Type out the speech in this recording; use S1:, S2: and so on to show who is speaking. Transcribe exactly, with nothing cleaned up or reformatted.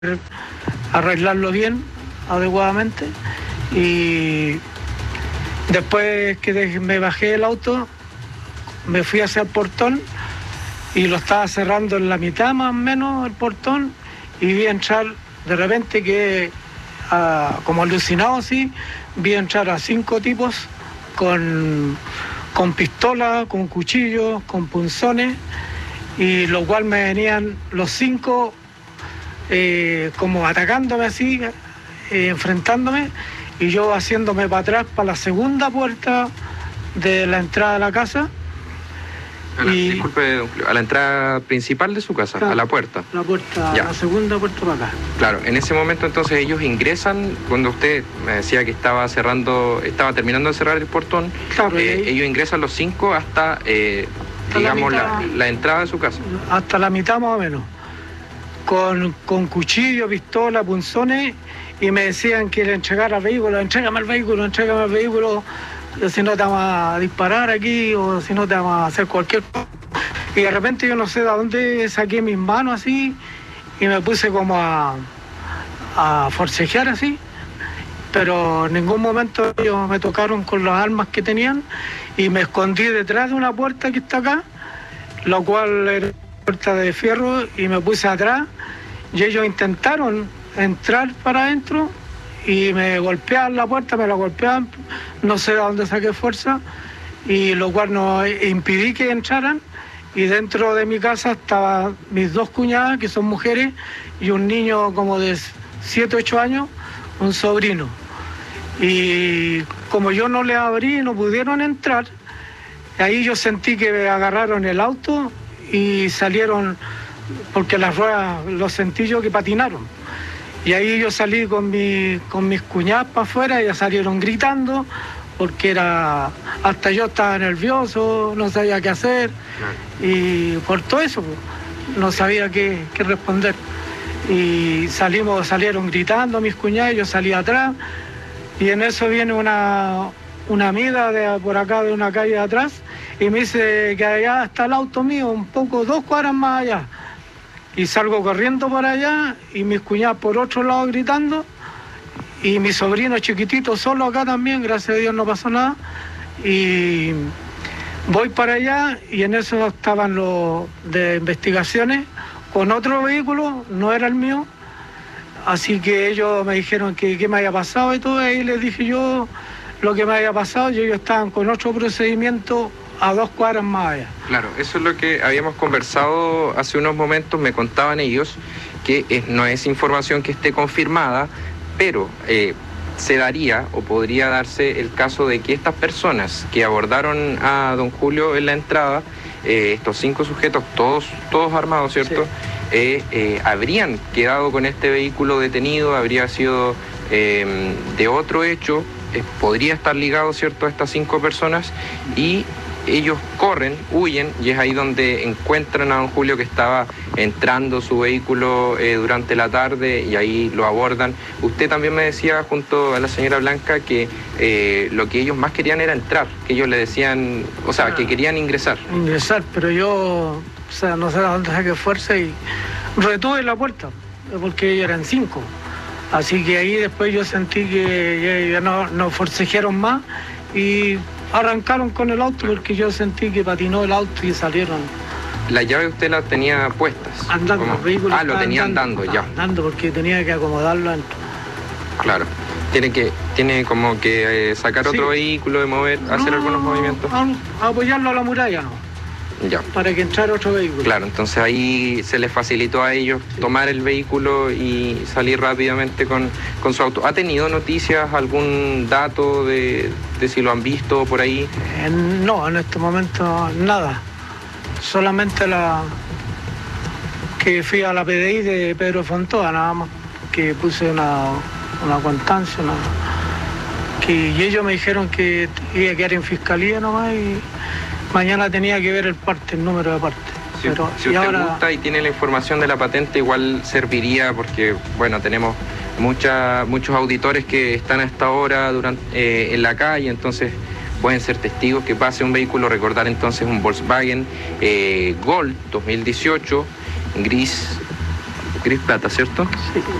S1: arreglarlo bien, adecuadamente, y después que me bajé del auto, me fui hacia el portón y lo estaba cerrando en la mitad más o menos el portón, y vi entrar, de repente que uh, como alucinado así, vi entrar a cinco tipos con, con pistolas, con cuchillos, con punzones, y lo cual me venían los cinco eh, como atacándome así, eh, enfrentándome, y yo haciéndome para atrás para la segunda puerta de la entrada de la casa.
S2: A la,
S1: y,
S2: disculpe, a la entrada principal de su casa, claro, a la puerta.
S1: La puerta, ya. La segunda puerta para acá.
S2: Claro, en ese momento entonces ellos ingresan, cuando usted me decía que estaba cerrando, estaba terminando de cerrar el portón, claro, eh, ahí, ellos ingresan los cinco hasta, eh, hasta digamos, la, mitad, la, la entrada de su casa.
S1: Hasta la mitad más o menos, con, con cuchillo, pistola, punzones, y me decían que le entregara el vehículo, entrégame el vehículo, entrégame el vehículo, si no te vamos a disparar aquí o si no te vamos a hacer cualquier cosa. Y de repente yo no sé de dónde saqué mis manos así y me puse como a, a forcejear así, pero en ningún momento ellos me tocaron con las armas que tenían, y me escondí detrás de una puerta que está acá, la cual era una puerta de fierro, y me puse atrás, y ellos intentaron entrar para adentro y me golpeaban la puerta, me la golpeaban, no sé de dónde saqué fuerza, y lo cual no impidí que entraran, y dentro de mi casa estaban mis dos cuñadas, que son mujeres, y un niño como de siete, ocho años, un sobrino. Y como yo no le abrí, no pudieron entrar, ahí yo sentí que me agarraron el auto y salieron, porque las ruedas, los sentí yo que patinaron. Y ahí yo salí con, mi, con mis cuñadas para afuera, y ya salieron gritando, porque era, hasta yo estaba nervioso, no sabía qué hacer, y por todo eso no sabía qué, qué responder. Y salimos, salieron gritando mis cuñadas, yo salí atrás, y en eso viene una, una amiga de por acá, de una calle de atrás, y me dice que allá está el auto mío, un poco, dos cuadras más allá. Y salgo corriendo para allá, y mis cuñadas por otro lado gritando, y mi sobrino chiquitito solo acá también, gracias a Dios no pasó nada. Y voy para allá, y en eso estaban los de investigaciones con otro vehículo, no era el mío, así que ellos me dijeron que qué me había pasado y todo, y ahí les dije yo lo que me había pasado, y ellos estaban con otro procedimiento a dos cuadras más allá.
S2: Claro, eso es lo que habíamos conversado hace unos momentos, me contaban ellos, que es, no es información que esté confirmada, pero eh, se daría o podría darse el caso de que estas personas que abordaron a don Julio en la entrada, eh, estos cinco sujetos, todos, todos armados, ¿cierto? Sí. Eh, eh, habrían quedado con este vehículo detenido, habría sido eh, de otro hecho, eh, podría estar ligado, ¿cierto?, a estas cinco personas, y ellos corren, huyen, y es ahí donde encuentran a don Julio, que estaba entrando su vehículo eh, durante la tarde, y ahí lo abordan. Usted también me decía, junto a la señora Blanca, que eh, lo que ellos más querían era entrar, que ellos le decían, o sea, ah, que querían ingresar.
S1: Ingresar, pero yo, o sea, no sé a dónde saqué fuerza y retuve la puerta, porque ellos eran cinco. Así que ahí después yo sentí que ya, ya no, no forcejearon más, y arrancaron con el auto, porque yo sentí que patinó el auto y salieron.
S2: ¿La llave usted la tenía puestas?
S1: Andando, el vehículo.
S2: Ah, lo tenía andando, andando ya.
S1: Andando, porque tenía que acomodarlo adentro.
S2: Claro. Tiene que, tiene como que eh, sacar sí. otro vehículo, de mover, no, hacer algunos movimientos.
S1: A, a apoyarlo a la muralla, ¿no?
S2: Ya.
S1: Para que entrara otro vehículo.
S2: Claro, entonces ahí se les facilitó a ellos sí. tomar el vehículo y salir rápidamente con, con su auto. ¿Ha tenido noticias, algún dato de, de si lo han visto por ahí?
S1: Eh, no, en este momento nada. Solamente la que fui a la P D I de Pedro Fontoa, nada más, que puse una, una constancia, una, que, y ellos me dijeron que iba a quedar en fiscalía nomás, y mañana tenía que ver el parte, el número de parte.
S2: Si,
S1: Pero,
S2: si usted ahora... gusta y tiene la información de la patente, igual serviría, porque bueno, tenemos mucha, muchos auditores que están a esta hora durante, eh, en la calle, entonces pueden ser testigos que pase un vehículo. Recordar entonces un Volkswagen eh, Gol dos mil dieciocho, gris Gris plata, ¿cierto?
S1: Sí.